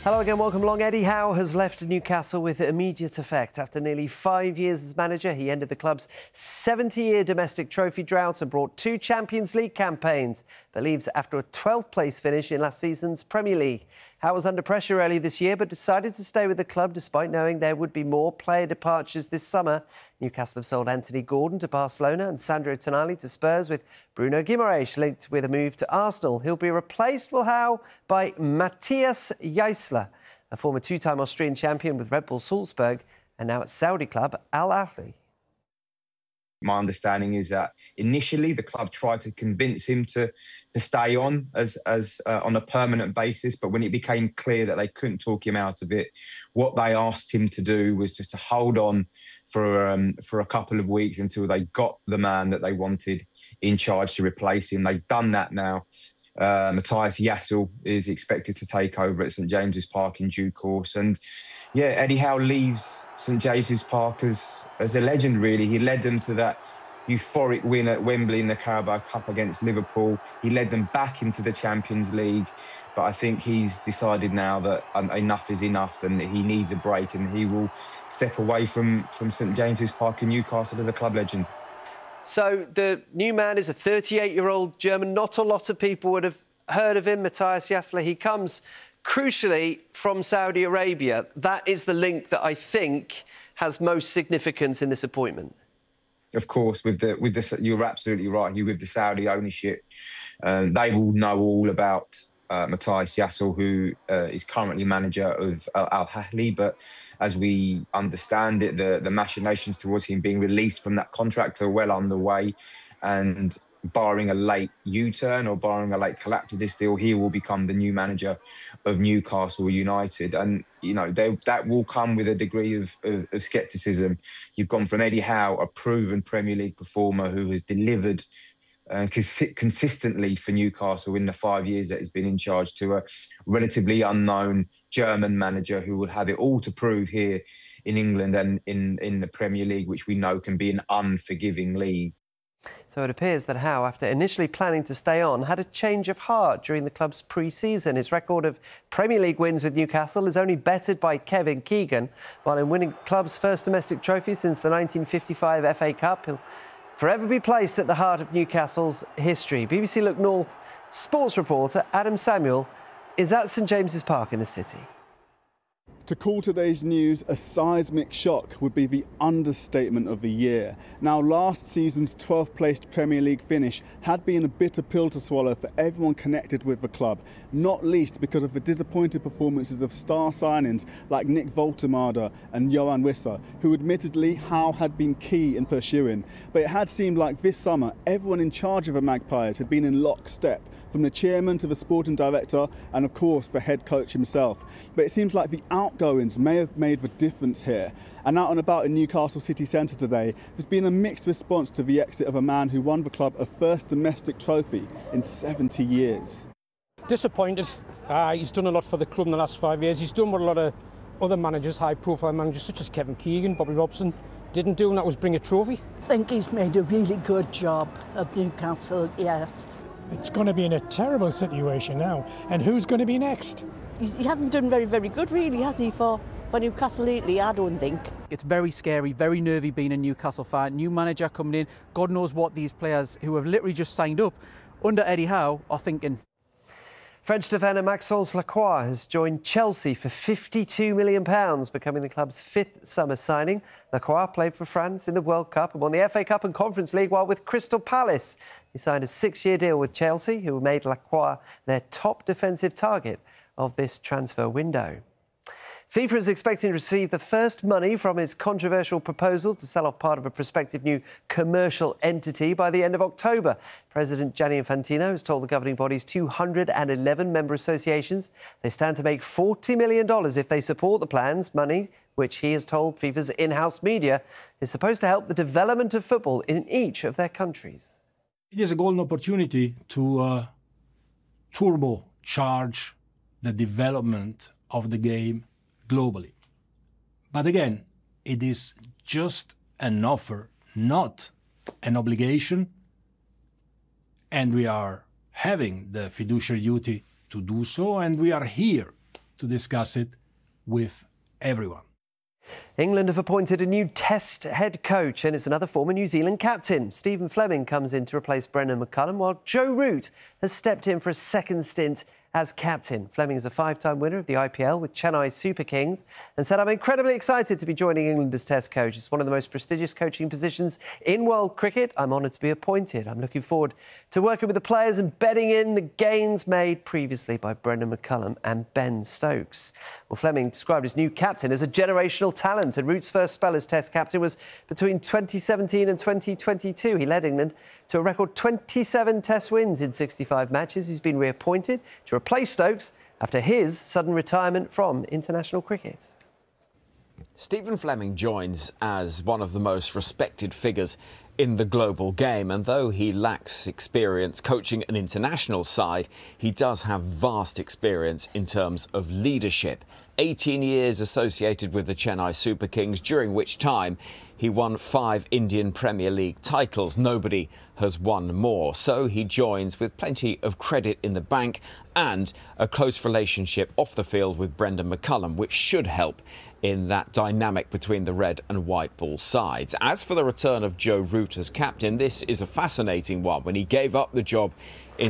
Hello again, welcome along. Eddie Howe has left Newcastle with immediate effect. After nearly 5 years as manager, he ended the club's 70-year domestic trophy drought and brought 2 Champions League campaigns, but leaves after a 12th place finish in last season's Premier League. Howe was under pressure early this year, but decided to stay with the club despite knowing there would be more player departures this summer. Newcastle have sold Anthony Gordon to Barcelona and Sandro Tonali to Spurs, with Bruno Guimaraes linked with a move to Arsenal. He'll be replaced, will Howe, by Matthias Jaissle, a former 2-time Austrian champion with Red Bull Salzburg and now at Saudi club Al Ahly. My understanding is that initially the club tried to convince him to stay on as on a permanent basis, but when it became clear that they couldn't talk him out of it, what they asked him to do was just to hold on for a couple of weeks until they got the man that they wanted in charge to replace him. They've done that now. Matthias Jaissle is expected to take over at St James's Park in due course. And yeah, Eddie Howe leaves St James's Park as a legend, really. He led them to that euphoric win at Wembley in the Carabao Cup against Liverpool. He led them back into the Champions League. But I think he's decided now that enough is enough and he needs a break, and he will step away from St James's Park in Newcastle as a club legend. So the new man is a 38-year-old German. Not a lot of people would have heard of him, Matthias Jaissle. He comes, crucially, from Saudi Arabia. That is the link that I think has most significance in this appointment. Of course, with the you're absolutely right. With the Saudi ownership, they will know all about Matthias Jaissle, who is currently manager of Al Ahly. But as we understand it, the machinations towards him being released from that contract are well underway. And barring a late U-turn or barring a late collapse of this deal, he will become the new manager of Newcastle United. And, you know, that will come with a degree of scepticism. You've gone from Eddie Howe, a proven Premier League performer who has delivered consistently for Newcastle in the 5 years that he's been in charge, to a relatively unknown German manager who will have it all to prove here in England and in the Premier League, which we know can be an unforgiving league. So it appears that Howe, after initially planning to stay on, had a change of heart during the club's pre-season. His record of Premier League wins with Newcastle is only bettered by Kevin Keegan, while in winning the club's first domestic trophy since the 1955 FA Cup, he'll forever be placed at the heart of Newcastle's history. BBC Look North sports reporter Adam Samuel is at St James's Park in the city. To call today's news a seismic shock would be the understatement of the year. Now, last season's 12th placed Premier League finish had been a bitter pill to swallow for everyone connected with the club, not least because of the disappointing performances of star signings like Nick Woltemade and Johan Wissa, who admittedly Howe had been key in pursuing. But it had seemed like this summer everyone in charge of the Magpies had been in lockstep, from the chairman to the sporting director and, of course, the head coach himself. But it seems like the outgoings may have made the difference here. And out and about in Newcastle city centre today, there's been a mixed response to the exit of a man who won the club a first domestic trophy in 70 years. Disappointed. He's done a lot for the club in the last 5 years. He's done what a lot of other managers, high-profile managers, such as Kevin Keegan, Bobby Robson, didn't do, and that was bring a trophy. I think he's made a really good job at Newcastle, yes. It's going to be in a terrible situation now. And who's going to be next? He hasn't done very, very good, really, has he, for Newcastle lately, I don't think. It's very scary, very nervy being a Newcastle fan. New manager coming in. God knows what these players who have literally just signed up under Eddie Howe are thinking. French defender Maxence Lacroix has joined Chelsea for £52 million, becoming the club's 5th summer signing. Lacroix played for France in the World Cup and won the FA Cup and Conference League while with Crystal Palace. He signed a 6-year deal with Chelsea, who made Lacroix their top defensive target of this transfer window. FIFA is expecting to receive the first money from its controversial proposal to sell off part of a prospective new commercial entity by the end of October. President Gianni Infantino has told the governing body's 211 member associations they stand to make $40 million if they support the plans. Money, which he has told FIFA's in-house media, is supposed to help the development of football in each of their countries. It is a golden opportunity to turbocharge the development of the game globally. But again, it is just an offer, not an obligation, and we are having the fiduciary duty to do so, and we are here to discuss it with everyone. England have appointed a new Test head coach, and it's another former New Zealand captain. Stephen Fleming comes in to replace Brendan McCullum, while Joe Root has stepped in for a second stint as captain. Fleming is a 5-time winner of the IPL with Chennai Super Kings and said, "I'm incredibly excited to be joining England as Test coach. It's one of the most prestigious coaching positions in world cricket. I'm honoured to be appointed. I'm looking forward to working with the players and bedding in the gains made previously by Brendan McCullum and Ben Stokes." Well, Fleming described his new captain as a generational talent, and Root's first spell as Test captain was between 2017 and 2022. He led England to a record 27 Test wins in 65 matches. He's been reappointed to replace Stokes after his sudden retirement from international cricket. Stephen Fleming joins as one of the most respected figures in the global game, and though he lacks experience coaching an international side, he does have vast experience in terms of leadership. 18 years associated with the Chennai Super Kings, during which time he won 5 Indian Premier League titles. Nobody has won more. So he joins with plenty of credit in the bank and a close relationship off the field with Brendan McCullum, which should help in that dynamic between the red and white ball sides. As for the return of Joe Root as captain, this is a fascinating one. When he gave up the job in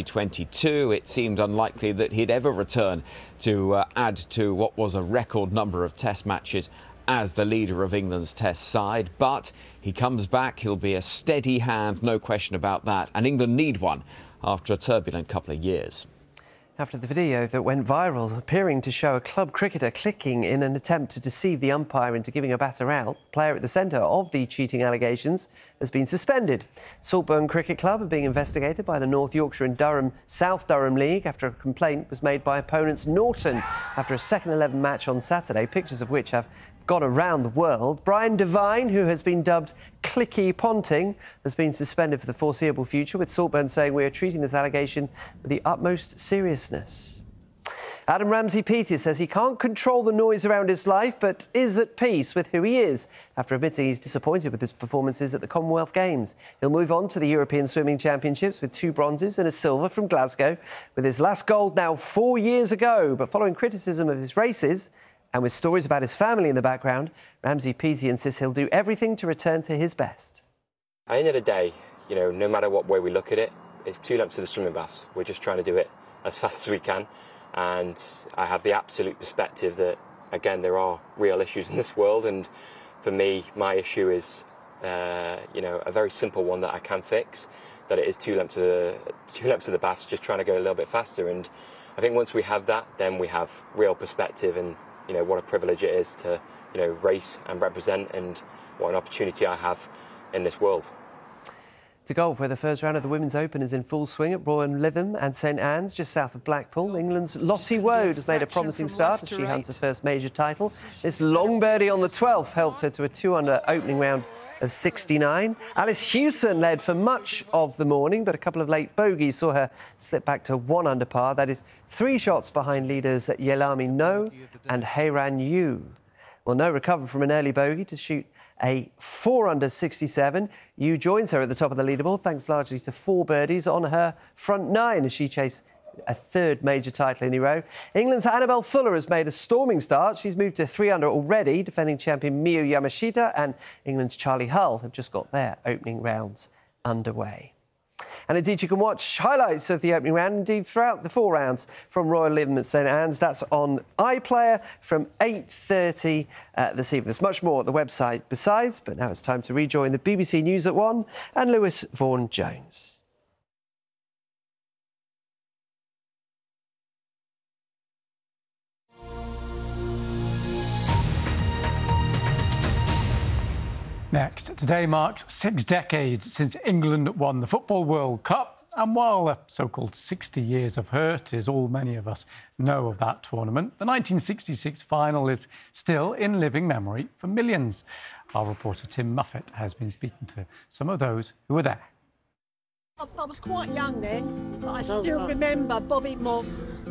2022, it seemed unlikely that he'd ever return to add to what was a record number of Test matches as the leader of England's Test side. But he comes back, he'll be a steady hand, no question about that, and England need one after a turbulent couple of years. After the video that went viral, appearing to show a club cricketer clicking in an attempt to deceive the umpire into giving a batter out, the player at the centre of the cheating allegations has been suspended. Saltburn Cricket Club are being investigated by the North Yorkshire and South Durham League after a complaint was made by opponents Norton after a second 11 match on Saturday, pictures of which have gone around the world. Brian Devine, who has been dubbed Clicky Ponting, has been suspended for the foreseeable future, with Saltburn saying, "We are treating this allegation with the utmost seriousness." Adam Ramsey-Peters says he can't control the noise around his life, but is at peace with who he is after admitting he's disappointed with his performances at the Commonwealth Games. He'll move on to the European Swimming Championships with 2 bronzes and a silver from Glasgow, with his last gold now 4 years ago. But following criticism of his races, and with stories about his family in the background, Ramsey-Peters insists he'll do everything to return to his best. At the end of the day, no matter what way we look at it, it's 2 laps to the swimming baths. We're just trying to do it as fast as we can. And I have the absolute perspective that, again, there are real issues in this world. And for me, my issue is, a very simple one that I can fix, that it is 2 laps to the baths, just trying to go a little bit faster. And I think once we have that, then we have real perspective and, what a privilege it is to, race and represent, and what an opportunity I have in this world. To golf, where the first round of the Women's Open is in full swing at Royal Lytham and St Anne's, just south of Blackpool. England's Lottie Woad has made a promising start as she hunts her first major title. This long birdie on the 12th helped her to a 2-under opening round of 69. Alice Hewson led for much of the morning, but a couple of late bogeys saw her slip back to 1 under par. That is 3 shots behind leaders Yelami No and Heiran Yu. Well, No recovered from an early bogey to shoot a 4 under 67. Yu joins her at the top of the leaderboard, thanks largely to 4 birdies on her front 9 as she chased a 3rd major title in a row. England's Annabelle Fuller has made a storming start. She's moved to 3 under already. Defending champion Miyu Yamashita and England's Charlie Hull have just got their opening rounds underway. And indeed, you can watch highlights of the opening round, indeed throughout the 4 rounds from Royal Lytham at St Anne's. That's on iPlayer from 8:30 this evening. There's much more at the website besides, but now it's time to rejoin the BBC News at 1 and Lewis Vaughan-Jones. Next, today marks 6 decades since England won the Football World Cup, and while the so-called 60 years of hurt is all many of us know of that tournament, the 1966 final is still in living memory for millions. Our reporter Tim Muffet has been speaking to some of those who were there. I was quite young then, but I still remember Bobby Moore.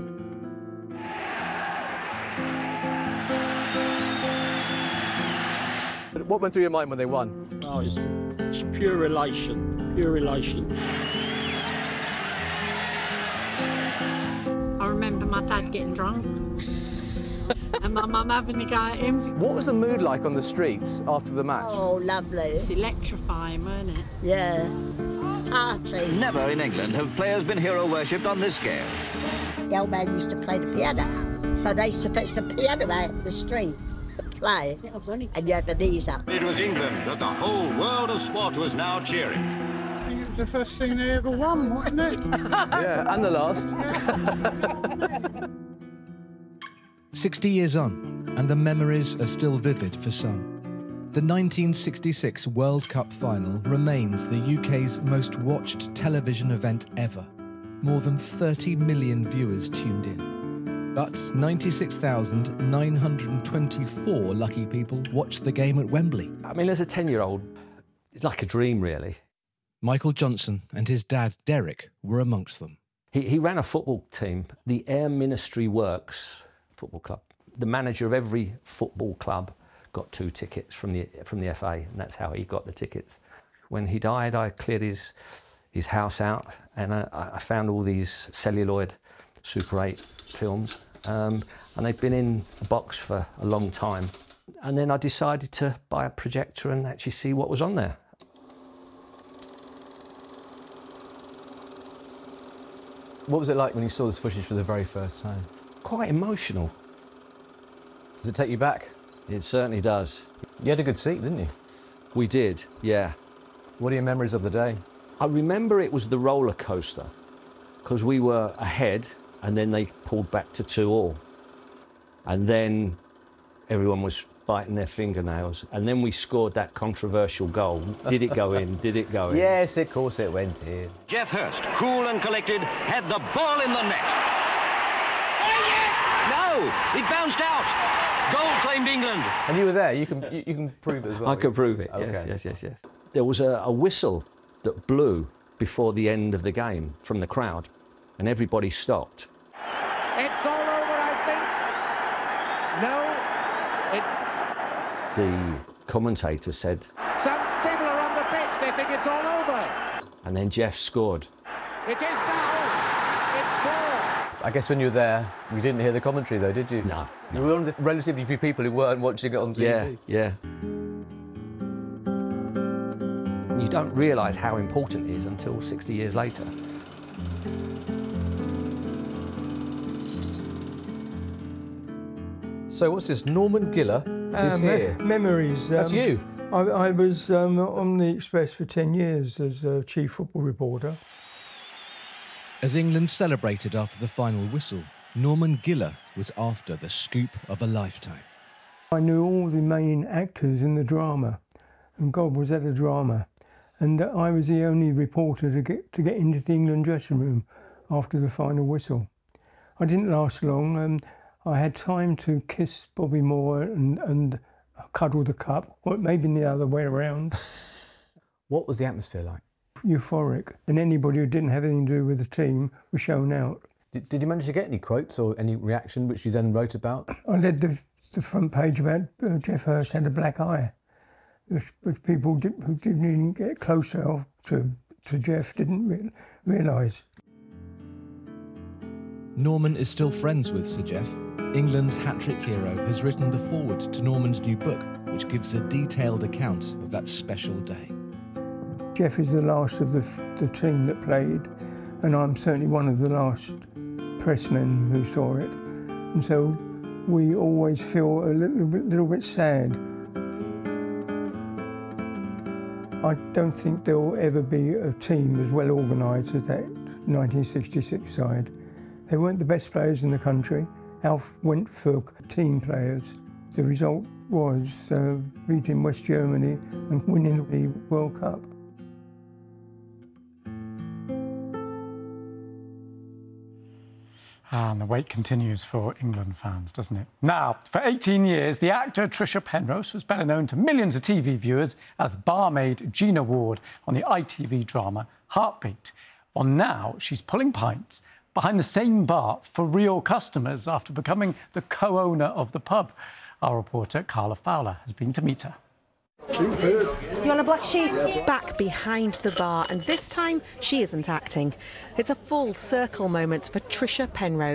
What went through your mind when they won? Oh, it's pure elation, pure elation. I remember my dad getting drunk And my mum having a go at him. What was the mood like on the streets after the match? Oh, lovely. It's electrifying, wasn't it? Yeah. Party. Never in England have players been hero worshipped on this scale. The old man used to play the piano, so they used to fetch the piano out in the street and play, and you had the knees up. It was England that the whole world of sport was now cheering. I think it was the first thing they ever won, wasn't it? Yeah, and the last. 60 years on, and the memories are still vivid for some. The 1966 World Cup final remains the UK's most watched television event ever. More than 30 million viewers tuned in. But 96,924 lucky people watched the game at Wembley. I mean, as a 10-year-old, it's like a dream, really. Michael Johnson and his dad, Derek, were amongst them. He ran a football team, the Air Ministry Works football club. The manager of every football club got 2 tickets from the FA, and that's how he got the tickets. When he died, I cleared his house out, and I found all these celluloid Super 8 films, and they've been in a box for a long time. And then I decided to buy a projector and actually see what was on there. What was it like when you saw this footage for the very first time? Quite emotional. Does it take you back? It certainly does. You had a good seat, didn't you? We did, yeah. What are your memories of the day? I remember it was the roller coaster, because we were ahead and then they pulled back to 2-2. And then everyone was biting their fingernails. And then we scored that controversial goal. Did it go in? Did it go in? Yes, of course it went in. Geoff Hurst, cool and collected, had the ball in the net. No, it bounced out. Goal claimed England. And you were there. You can prove it as well. I could prove it. Okay. Yes. There was a whistle that blew before the end of the game from the crowd, and everybody stopped. It's all over, I think. No, it's... The commentator said, Some people are on the pitch, they think it's all over. and then Geoff scored. It is now. It's 4. I guess when you were there, you didn't hear the commentary, though, did you? No. You were one of the relatively few people who weren't watching it on TV. Yeah. You don't realise how important it is until 60 years later. So what's this? Norman Giller is here. Memories. That's you. I was on the Express for 10 years as a chief football reporter. As England celebrated after the final whistle, Norman Giller was after the scoop of a lifetime. I knew all the main actors in the drama, and God, was that a drama. And I was the only reporter to get into the England dressing room after the final whistle. I didn't last long. I had time to kiss Bobby Moore and cuddle the cup, or maybe the other way around. What was the atmosphere like? Euphoric, and anybody who didn't have anything to do with the team was shown out. Did you manage to get any quotes or any reaction which you then wrote about? I led the front page about Geoff Hurst had a black eye, which people who didn't even get closer to Geoff didn't realise. Norman is still friends with Sir Geoff. England's hat-trick hero has written the foreword to Norman's new book, which gives a detailed account of that special day. Geoff is the last of the team that played, and I'm certainly one of the last pressmen who saw it. And so we always feel a little bit sad. I don't think there will ever be a team as well organised as that 1966 side. They weren't the best players in the country. Alf went for team players. The result was beating West Germany and winning the World Cup. And the wait continues for England fans, doesn't it? Now, for 18 years, the actor Trisha Penrose was better known to millions of TV viewers as barmaid Gina Ward on the ITV drama Heartbeat. Well, now she's pulling pints behind the same bar for real customers after becoming the co-owner of the pub. Our reporter, Carla Fowler, has been to meet her. You want a black sheep? Back behind the bar, and this time she isn't acting. It's a full circle moment for Trisha Penrose.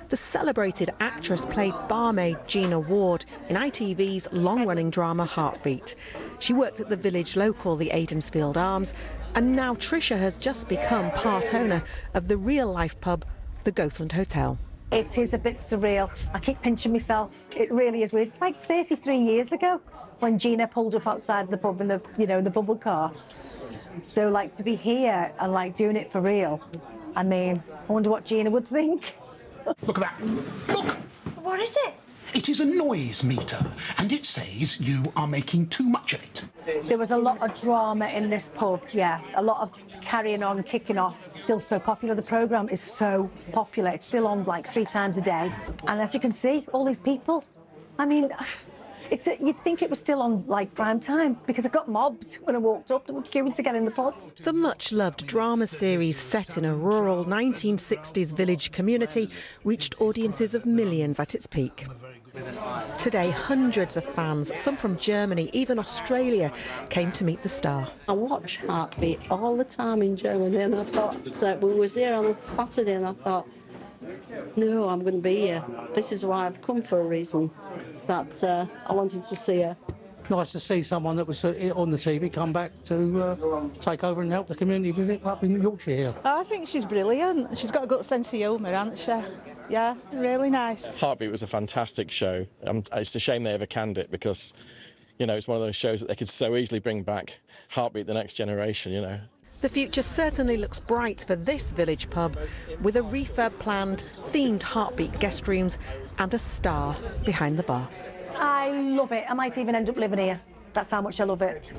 The celebrated actress played barmaid Gina Ward in ITV's long-running drama Heartbeat. She worked at the village local, the Aidensfield Arms, and now Trisha has just become part owner of the real-life pub, the Goathland Hotel. It is a bit surreal. I keep pinching myself. It really is weird. It's like 33 years ago when Gina pulled up outside the pub in the, in the bubble car. So, like, to be here and, like, doing it for real, I mean, I wonder what Gina would think. Look at that. Look! What is it? It is a noise meter, and it says you are making too much of it. There was a lot of drama in this pub, yeah. A lot of carrying on, kicking off. Still so popular. The programme is so popular. It's still on, like, 3 times a day. And as you can see, all these people, I mean, you'd think it was still on, like, prime time, because I got mobbed when I walked up. They were queuing to get in the pub. The much-loved drama series set in a rural 1960s village community reached audiences of millions at its peak. Today, hundreds of fans, some from Germany, even Australia, came to meet the star. I watch Heartbeat all the time in Germany, and I thought, we was here on Saturday, and I thought, no, I'm going to be here. This is why I've come for a reason, that I wanted to see her. Nice to see someone that was on the TV come back to take over and help the community with it up in Yorkshire here. I think she's brilliant. She's got a good sense of humour, hasn't she? Yeah, really nice. Heartbeat was a fantastic show. It's a shame they ever canned it because, it's one of those shows that they could so easily bring back. Heartbeat, the next generation, The future certainly looks bright for this village pub, with a refurb planned, themed Heartbeat guest rooms and a star behind the bar. I love it. I might even end up living here. That's how much I love it.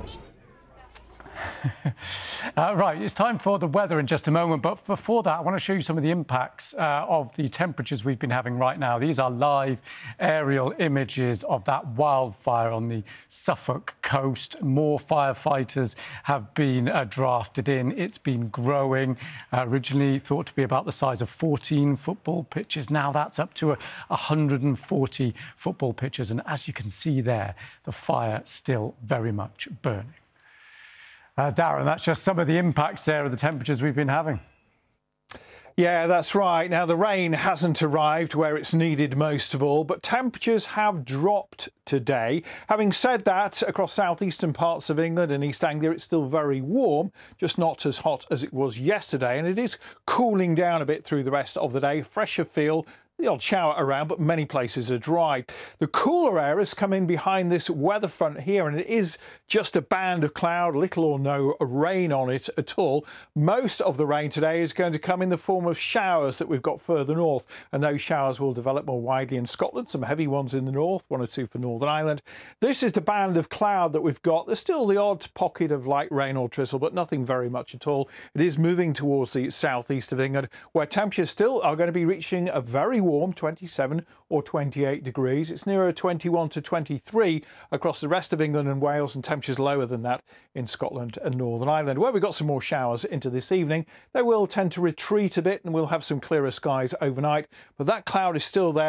Right, it's time for the weather in just a moment, but before that I want to show you some of the impacts of the temperatures we've been having right now. These are live aerial images of that wildfire on the Suffolk coast. More firefighters have been drafted in. It's been growing. Originally thought to be about the size of 14 football pitches. Now that's up to 140 football pitches, and as you can see there, the fire still very much burning. Darren, that's just some of the impacts there of the temperatures we've been having. Yeah, that's right. Now, the rain hasn't arrived where it's needed most of all, but temperatures have dropped today. Having said that, across southeastern parts of England and East Anglia, it's still very warm, just not as hot as it was yesterday. And it is cooling down a bit through the rest of the day. Fresher feel. The odd shower around, but many places are dry. The cooler air has come in behind this weather front here, and it is just a band of cloud, little or no rain on it at all. Most of the rain today is going to come in the form of showers that we've got further north, and those showers will develop more widely in Scotland. Some heavy ones in the north, 1 or 2 for Northern Ireland. This is the band of cloud that we've got. There's still the odd pocket of light rain or drizzle, but nothing very much at all. It is moving towards the southeast of England, where temperatures still are going to be reaching a very warm 27 or 28 degrees. It's nearer 21 to 23 across the rest of England and Wales, and temperatures lower than that in Scotland and Northern Ireland, where we've got some more showers into this evening. They will tend to retreat a bit and we'll have some clearer skies overnight, but that cloud is still there.